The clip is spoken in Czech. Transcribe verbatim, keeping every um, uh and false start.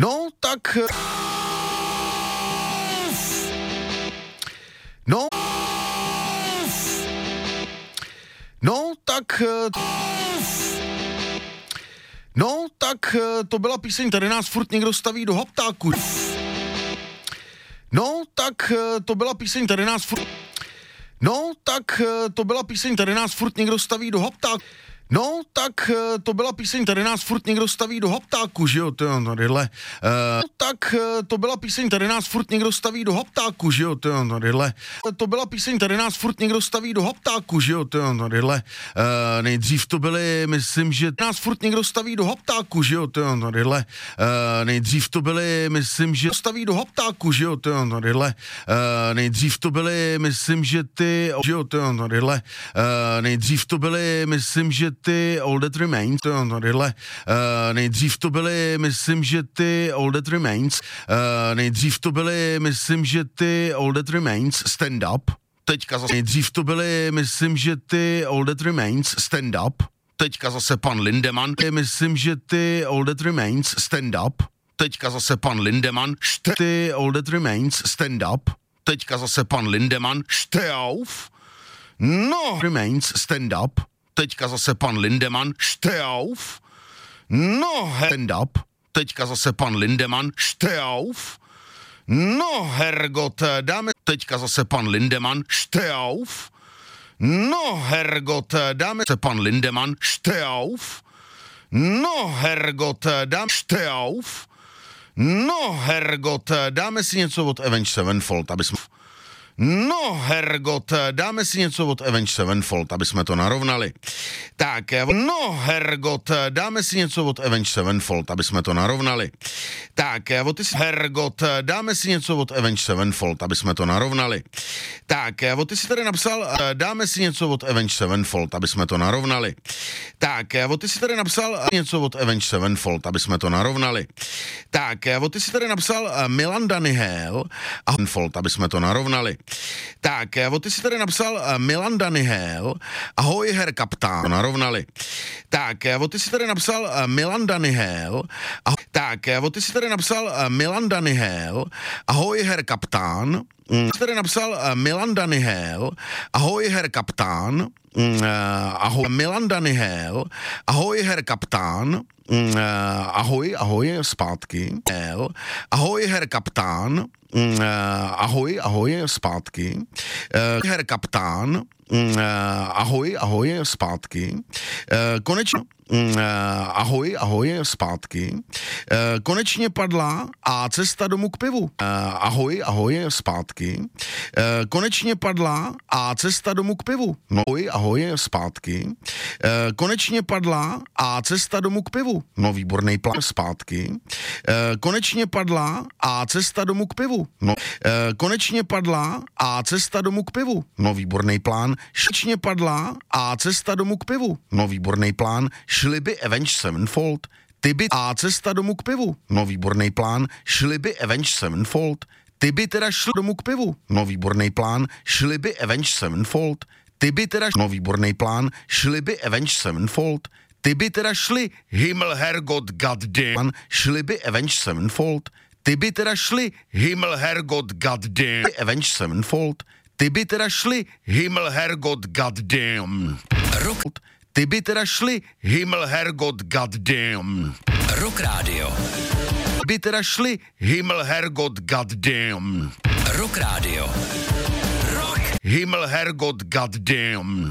No, tak... No... No, tak... No, tak to byla píseň, tady nás furt někdo staví do haptáku. No, tak to byla píseň, tady nás furt... No, tak to byla píseň, tady nás furt někdo staví do haptáku. No, tak to byla píseň, tady nás furt někdo staví do haptáku, že jo, to jo, tadyhle. Uh, tak to byla píseň, tady nás furt někdo staví do haptáku, že jo, to jo, tadyhle. To byla píseň, tady nás furt někdo staví do haptáku, že jo, to jo, tadyhle. Uh, nejdřív to byly, myslím, že nás furt někdo staví do haptáku, že jo, to jo, tadyhle. Uh, nejdřív to byly, myslím, že staví do haptáku, že jo, to jo, tadyhle. Uh, nejdřív to byly, myslím, že ty, že jo, to jo, tadyhle. Uh, nejdřív to byly, myslím, že ty All That Remains, to jo, tadyhle. Uh, nejdřív to byly, myslím, že ty All That Remains, uh, nejdřív to byly, myslím, že ty All That Remains, Stand Up, teďka zase, nejdřív to byly, myslím, že ty All That Remains, Stand Up, teďka zase pan Lindemann, myslím, že ty All That Remains, Stand Up, teďka zase pan Lindemann, ty All That Remains, Stand Up, teďka zase pan Lindemann, steh auf, no, Remains, Stand Up, teďka zase pan Lindemann, steh auf, no, stand up, teďka zase pan Lindemann, steh auf, no, Herrgott, dáme, teďka zase pan Lindemann, steh auf, no, Herrgott, dáme, se pan Lindemann, steh auf, no, Herrgott, dáme, steh auf, no, Herrgott, dáme si něco od Avenged Sevenfold, aby jsme... No, Herrgott, dáme si něco od Avenged Sevenfold, aby jsme to narovnali. Tak, no, Herrgott, dáme si něco od Avenged Sevenfold, aby jsme to narovnali. Tak, od ty si... Herrgott, dáme si něco od Avenged Sevenfold, aby jsme to narovnali. Tak, od ty si tady napsal, dáme si něco od Avenged Sevenfold, aby jsme to narovnali. Tak, od ty si tady napsal něco od Avenged Sevenfold, aby jsme to narovnali. Tak, od ty si tady napsal Milan Daniel a Sevenfold, aby jsme to narovnali. Tak, od ty si tady napsal Milan Daniel, ahoj her kapitán, narovnali. Tak, od ty si tady napsal Milan Daniel, ahoj, tak, od ty si tady napsal Milan Daniel, ahoj her kapitán, tady napsal Milan Daniel, ahoj her kapitán, ahoj Milan Daniel, ahoj her kapitán, ahoj, ahoj, zpátky, ahoj her kapitán, ahoj, ahoj, zpátky, her kapitán, ahoj, ahoj, zpátky, konečně, ahoj, ahoj, zpátky, konečně padla a cesta domů k pivu, ahoj, ahoj, zpátky, konečně padla a cesta domů k pivu, no, ahoj, ahoj, zpátky, konečně padla a cesta domů k pivu, no, výborný plán, zpátky, konečně padla a cesta domů k pivu, no, konečně padla a cesta domů k pivu, no, výborný plán, konečně padla a cesta domů k pivu, no, výborný plán, šli by Avenged Sevenfold, ty by a cesta domů k pivu, no, výborný plán, šli by Avenged Sevenfold, ty by teda šli domů k pivu, no, výborný plán, šli by Avenged Sevenfold, ty by teda, no, výborný plán, šli by Avenged Sevenfold, ty by teda šli, Himmel, Herrgott, goddamn, šli by Avenged Sevenfold, ty by teda šli, Himmel, Herrgott, goddamn, Avenged Sevenfold, ty by teda šli, Himmel, Herrgott, goddamn, Rock, ty by teda šli, Himmel, Herrgott, goddamn, Rock Radio, ty by teda šli, Himmel, Herrgott, goddamn, Rock Radio, Rock, Himmel, Herrgott, goddamn.